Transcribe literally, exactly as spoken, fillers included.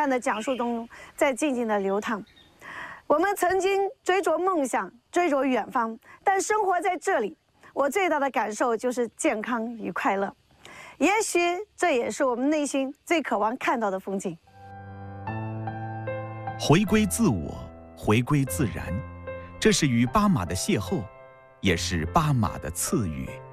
淡的讲述中，在静静的流淌。我们曾经追逐梦想，追逐远方，但生活在这里，我最大的感受就是健康与快乐。也许这也是我们内心最渴望看到的风景。 回归自我，回归自然，这是与巴马的邂逅，也是巴马的赐予。